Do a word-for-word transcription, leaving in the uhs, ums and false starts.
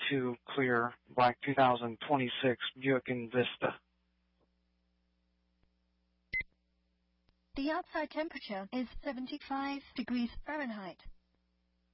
two clear black two thousand twenty-six Buick Envista. The outside temperature is seventy-five degrees Fahrenheit.